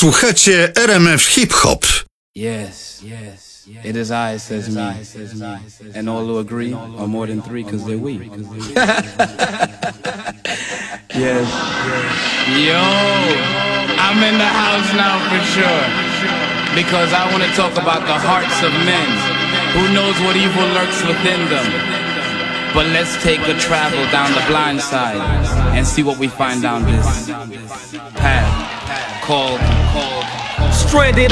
Słuchacie RMF Hip Hop. Yes, it is I, says me. And all who agree are more than three, cause they're we. Yes. Yo, I'm in the house now for sure. Because I want to talk about the hearts of men. Who knows what evil lurks within them? But let's take a travel down the blind side and see what we find down this path called Stranded